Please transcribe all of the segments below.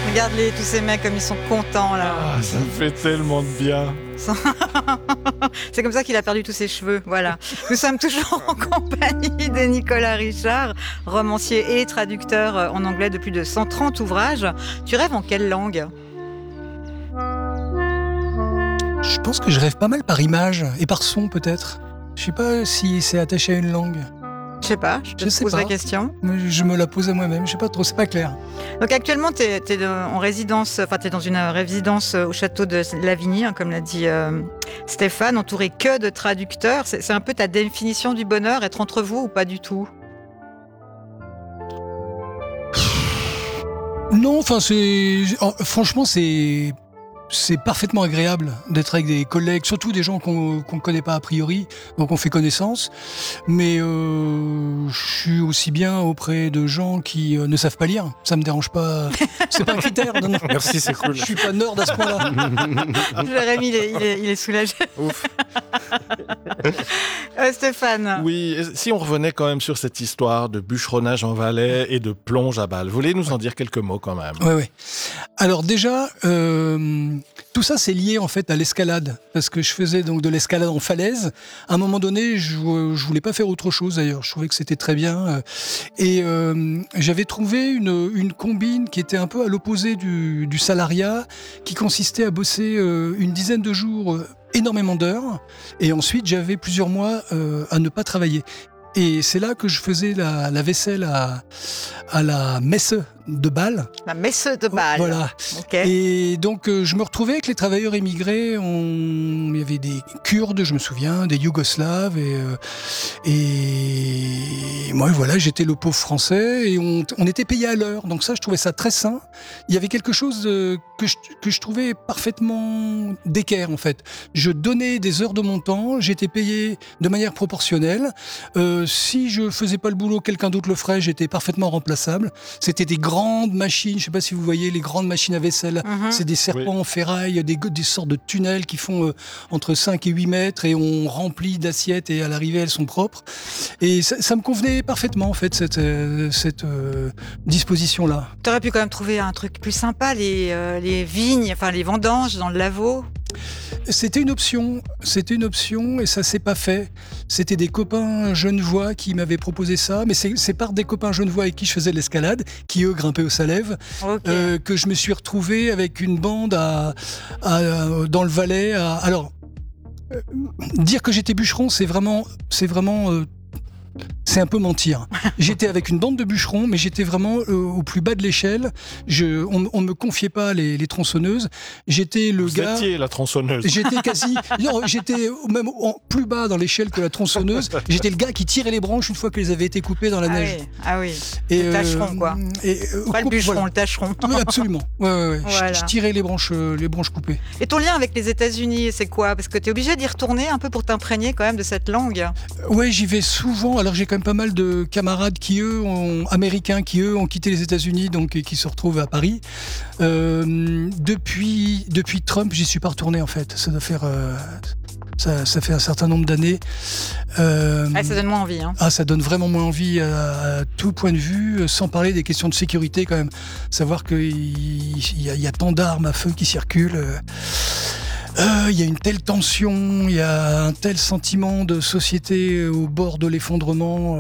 Regarde-les, tous ces mecs comme ils sont contents là. Ah, ça me fait tellement de bien. C'est comme ça qu'il a perdu tous ses cheveux, voilà. Nous sommes toujours en compagnie de Nicolas Richard, romancier et traducteur en anglais de plus de 130 ouvrages. Tu rêves en quelle langue ? Je pense que je rêve pas mal par image et par son peut-être. Je sais pas si c'est attaché à une langue. Je sais pas, je te pose la question. Je me la pose à moi-même, je sais pas trop, c'est pas clair. Donc actuellement, t'es en résidence, enfin t'es dans une résidence au château de Lavigny, comme l'a dit Stéphane, entouré que de traducteurs. C'est un peu ta définition du bonheur, être entre vous ou pas du tout ? Non, enfin franchement c'est parfaitement agréable d'être avec des collègues, surtout des gens qu'on ne connaît pas a priori, donc on fait connaissance. Mais je suis aussi bien auprès de gens qui ne savent pas lire. Ça me dérange pas. C'est pas un critère. Non. Merci, c'est cool. Je suis pas nerd à ce point-là. Jérémy, il est soulagé. Ouf. Stéphane. Oui, si on revenait quand même sur cette histoire de bûcheronnage en Valais et de plonge à balles, vous voulez nous en dire quelques mots quand même ? Oui. Alors déjà, tout ça c'est lié en fait à l'escalade, parce que je faisais donc de l'escalade en falaise. À un moment donné, je voulais pas faire autre chose d'ailleurs. Je trouvais que c'était très bien, et j'avais trouvé une combine qui était un peu à l'opposé du salariat, qui consistait à bosser une dizaine de jours. Énormément d'heures, et ensuite j'avais plusieurs mois à ne pas travailler. Et c'est là que je faisais la vaisselle à la messe de Bâle. La messe de Bâle. Voilà. Okay. Et donc je me retrouvais avec les travailleurs émigrés. Il y avait des Kurdes, je me souviens, des Yougoslaves, et moi voilà, j'étais le pauvre français, et on était payé à l'heure. Donc ça, je trouvais ça très sain. Il y avait quelque chose que je trouvais parfaitement d'équerre en fait. Je donnais des heures de mon temps, j'étais payé de manière proportionnelle. Si je faisais pas le boulot, quelqu'un d'autre le ferait, j'étais parfaitement remplaçable. C'était des grandes machines, je sais pas si vous voyez les grandes machines à vaisselle, c'est des serpents en ferraille, des sortes de tunnels qui font entre 5 et 8 mètres, et on remplit d'assiettes, et à l'arrivée elles sont propres. Et ça me convenait parfaitement en fait, cette disposition-là. T'aurais pu quand même trouver un truc plus sympa, les vignes, enfin les vendanges dans le Lavaux. C'était une option, et ça s'est pas fait. C'était des copains genevois qui m'avaient proposé ça, mais c'est par des copains genevois avec qui je faisais de l'escalade, qui eux grimpaient au Salève, que je me suis retrouvé avec une bande dans le Valais. Alors, dire que j'étais bûcheron, c'est vraiment c'est un peu mentir. J'étais avec une bande de bûcherons, mais j'étais vraiment au plus bas de l'échelle. On ne me confiait pas les tronçonneuses. J'étais le gars... Vous étiez la tronçonneuse. J'étais quasi... Non, j'étais même plus bas dans l'échelle que la tronçonneuse. J'étais le gars qui tirait les branches une fois qu'elles avaient été coupées dans la neige. Ah oui. Le tâcheron, quoi. Pas le bûcheron, voilà. Le tâcheron. Oui, absolument. Ouais. Voilà. Je tirais les branches coupées. Et ton lien avec les États-Unis, c'est quoi ? Parce que tu es obligé d'y retourner un peu pour t'imprégner quand même de cette langue. Ouais, j'y vais souvent. Alors j'ai quand même pas mal de camarades américains qui eux ont quitté les États-Unis, donc qui se retrouvent à Paris. Depuis Trump, j'y suis pas retourné en fait. Ça doit faire ça fait un certain nombre d'années. Ça donne moins envie. Hein. Ça donne vraiment moins envie à tout point de vue, sans parler des questions de sécurité quand même. Savoir qu'il y a tant d'armes à feu qui circulent. Il y a une telle tension, il y a un tel sentiment de société au bord de l'effondrement.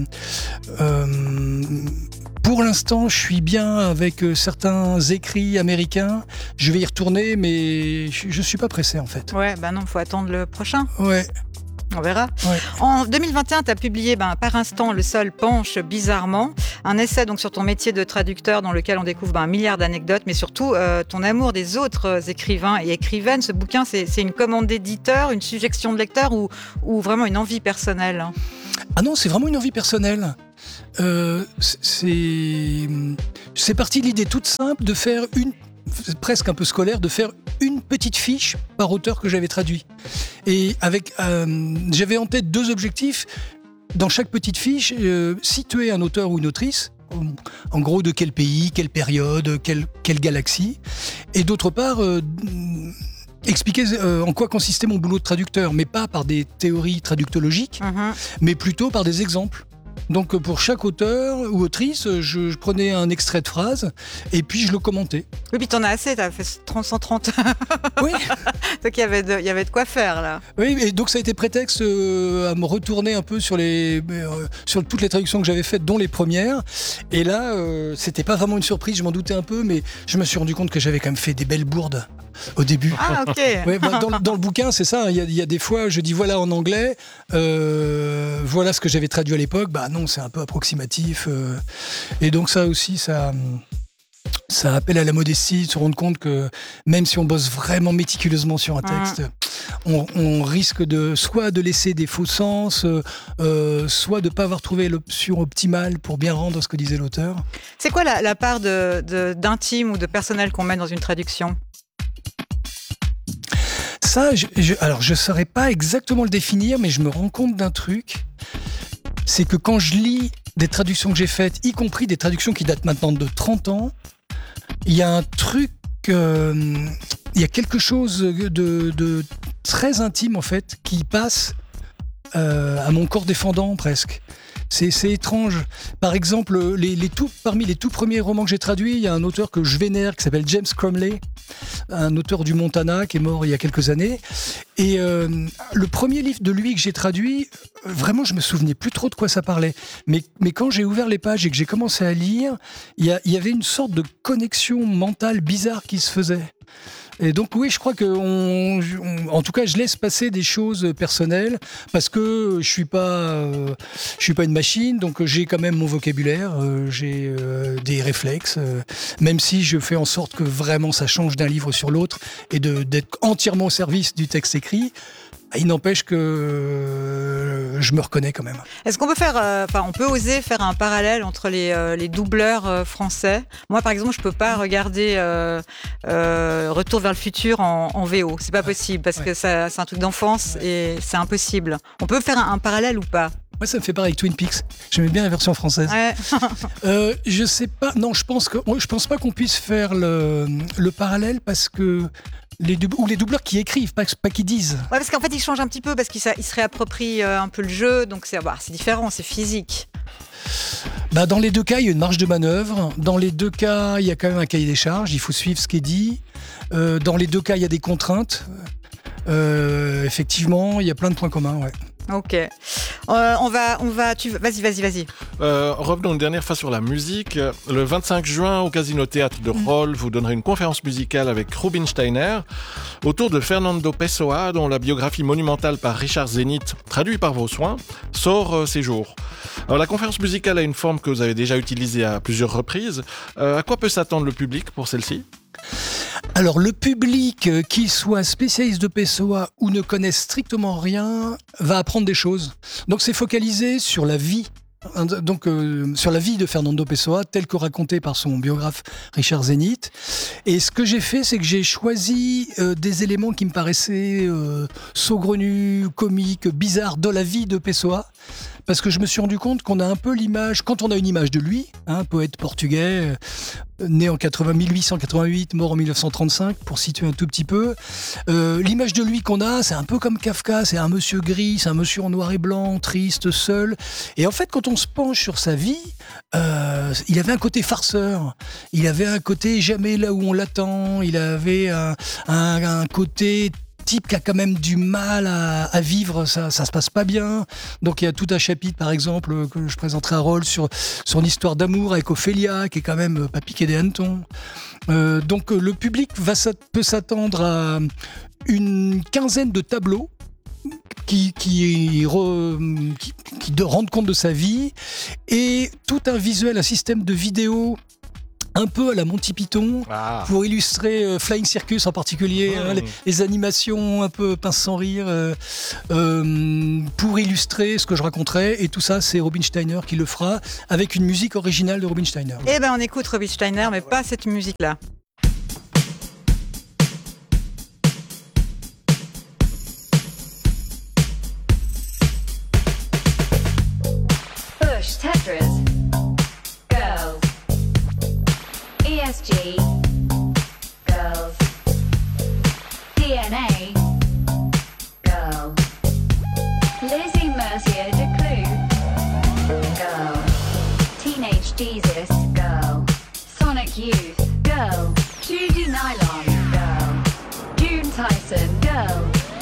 Pour l'instant, je suis bien avec certains écrits américains. Je vais y retourner, mais je suis pas pressé en fait. Ouais, non, faut attendre le prochain. Ouais. On verra. Ouais. En 2021, tu as publié Par instant, le sol penche bizarrement. Un essai donc sur ton métier de traducteur dans lequel on découvre un milliard d'anecdotes, mais surtout ton amour des autres écrivains et écrivaines. Ce bouquin, c'est une commande d'éditeur, une suggestion de lecteur ou vraiment une envie personnelle ? Ah non, c'est vraiment une envie personnelle. C'est parti de l'idée toute simple de faire presque un peu scolaire, de faire une petite fiche par auteur que j'avais traduit. Et j'avais en tête 2 objectifs. Dans chaque petite fiche, situer un auteur ou une autrice, en gros de quel pays, quelle période, quelle galaxie. Et d'autre part, expliquer en quoi consistait mon boulot de traducteur, mais pas par des théories traductologiques, mais plutôt par des exemples. Donc pour chaque auteur ou autrice, je prenais un extrait de phrase et puis je le commentais. Oui, puis t'en as assez, t'as fait 130. Oui. Donc il y avait de quoi faire là. Oui, et donc ça a été prétexte à me retourner un peu sur toutes les traductions que j'avais faites, dont les premières. Et là, c'était pas vraiment une surprise, je m'en doutais un peu, mais je me suis rendu compte que j'avais quand même fait des belles bourdes au début. Ah, ok. Ouais, dans le bouquin, c'est ça. Il y a des fois, je dis voilà en anglais, voilà ce que j'avais traduit à l'époque. Bah non, c'est un peu approximatif. Et donc ça aussi, ça appelle à la modestie, de se rendre compte que même si on bosse vraiment méticuleusement sur un texte, on risque soit de laisser des faux sens, soit de ne pas avoir trouvé l'option optimale pour bien rendre ce que disait l'auteur. C'est quoi la part d'intime ou de personnel qu'on met dans une traduction ? Ça, alors je ne saurais pas exactement le définir, mais je me rends compte d'un truc, c'est que quand je lis des traductions que j'ai faites, y compris des traductions qui datent maintenant de 30 ans, il y a un truc, il y a quelque chose de très intime en fait qui passe à mon corps défendant presque. C'est étrange. Par exemple, parmi les tout premiers romans que j'ai traduits, il y a un auteur que je vénère qui s'appelle James Cromley, un auteur du Montana qui est mort il y a quelques années. Et le premier livre de lui que j'ai traduit, vraiment, je me souvenais plus trop de quoi ça parlait. Mais quand j'ai ouvert les pages et que j'ai commencé à lire, il y avait une sorte de connexion mentale bizarre qui se faisait. Et donc oui, je crois que en tout cas, je laisse passer des choses personnelles parce que je suis pas une machine, donc j'ai quand même mon vocabulaire, j'ai des réflexes, même si je fais en sorte que vraiment ça change d'un livre sur l'autre et d'être entièrement au service du texte écrit. Il n'empêche que je me reconnais quand même. Est-ce qu'on peut on peut oser faire un parallèle entre les doubleurs français ? Moi, par exemple, je peux pas regarder Retour vers le futur en VO. C'est pas possible parce que c'est un truc d'enfance et c'est impossible. On peut faire un parallèle ou pas ? Moi, ça me fait pareil avec Twin Peaks. J'aimais bien la version française. Ouais. Je sais pas. Non, je pense pas qu'on puisse faire le parallèle parce que les doubleurs qui écrivent, pas qui disent. Ouais, parce qu'en fait, ils changent un petit peu parce qu'ils se réapproprient un peu le jeu, donc c'est différent, c'est physique. Dans les deux cas, il y a une marge de manœuvre. Dans les deux cas, il y a quand même un cahier des charges. Il faut suivre ce qui est dit. Dans les deux cas, il y a des contraintes. Effectivement, il y a plein de points communs. Ouais. Ok. Vas-y. Revenons une dernière fois sur la musique. Le 25 juin, au Casino Théâtre de Rolle, vous donnerez une conférence musicale avec Rubinsteiner autour de Fernando Pessoa, dont la biographie monumentale par Richard Zenith, traduite par vos soins, sort ces jours. Alors, la conférence musicale a une forme que vous avez déjà utilisée à plusieurs reprises. À quoi peut s'attendre le public pour celle-ci ? Alors le public, qu'il soit spécialiste de Pessoa ou ne connaisse strictement rien, va apprendre des choses. Donc c'est focalisé sur la vie. Sur la vie de Fernando Pessoa, telle que racontée par son biographe Richard Zenith. Et ce que j'ai fait, c'est que j'ai choisi des éléments qui me paraissaient saugrenus, comiques, bizarres dans la vie de Pessoa. Parce que je me suis rendu compte qu'on a un peu l'image, quand on a une image de lui, poète portugais, né en 1888, mort en 1935, pour situer un tout petit peu, l'image de lui qu'on a, c'est un peu comme Kafka, c'est un monsieur gris, c'est un monsieur en noir et blanc, triste, seul. Et en fait, quand on se penche sur sa vie, il avait un côté farceur, il avait un côté jamais là où on l'attend, il avait un côté type qui a quand même du mal à vivre, ça se passe pas bien. Donc il y a tout un chapitre, par exemple, que je présenterai à Roll sur son histoire d'amour avec Ophélia, qui est quand même pas piqué des hannetons. Donc le public peut s'attendre à une quinzaine de tableaux qui rendent compte de sa vie et tout un visuel, un système de vidéo un peu à la Monty Python, pour illustrer Flying Circus en particulier, les animations un peu pince sans rire, pour illustrer ce que je raconterai. Et tout ça, c'est Rubinsteiner qui le fera, avec une musique originale de Rubinsteiner. Eh ben, on écoute Rubinsteiner, mais pas cette musique-là. Bush, Tetris, Girls, ESG, Girls, DNA, Girl, Lizzie Mercier de Clue, Girl. Jesus, girl. Sonic Youth, girl. Judy Nylon, girl. June Tyson, girl.